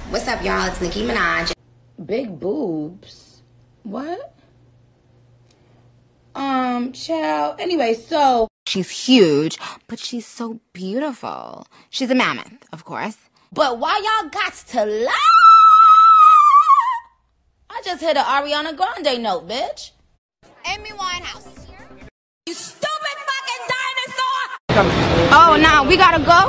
What's up, y'all? It's Nicki Minaj. Big boobs? What? Child. Anyway, so She's huge, but she's so beautiful. She's a mammoth, of course. But why y'all got to lie? I just hit an Ariana Grande note, bitch. Amy Winehouse. You stupid fucking dinosaur! Oh, now we gotta go?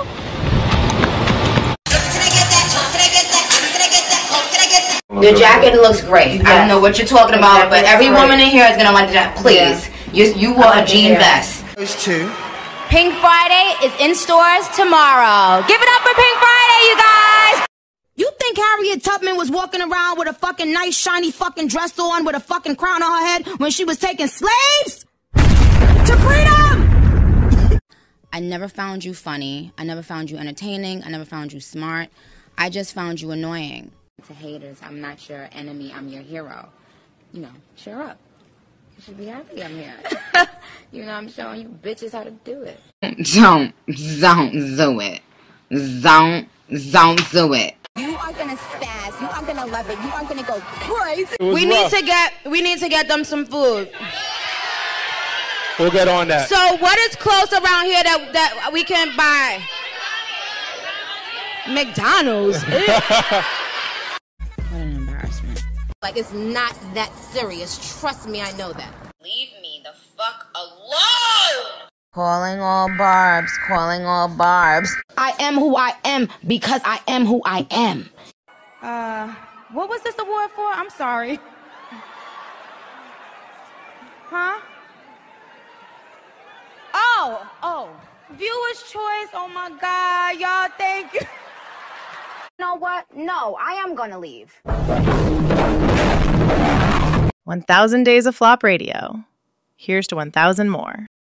The jacket looks great. Yes. I don't know what you're talking about, but every woman in here is gonna like that. Please, you wore a jean vest. Those two. Pink Friday is in stores tomorrow. Give it up for Pink Friday, you guys. You think Harriet Tubman was walking around with a fucking nice shiny fucking dress on with a fucking crown on her head when she was taking slaves to freedom? I never found you funny. I never found you entertaining. I never found you smart. I just found you annoying. To haters, I'm not your enemy, I'm your hero. You know, cheer up. You should be happy I'm here. You know, I'm showing you bitches how to do it. Don't do it. Don't do it. You are gonna spaz. You are gonna love it. You are gonna go crazy. we need to get them some food. We'll get on that. So what is close around here that we can buy? McDonald's. What an embarrassment. Like, it's not that serious. Trust me, I know that. Leave me the fuck alone! Calling all barbs, calling all barbs. I am who I am because I am who I am. What was this award for? I'm sorry. Huh? Oh. Viewer's choice. Oh my God, y'all, thank you. You know what? No, I am gonna leave. 1,000 Days of Flop Radio. Here's to 1,000 more.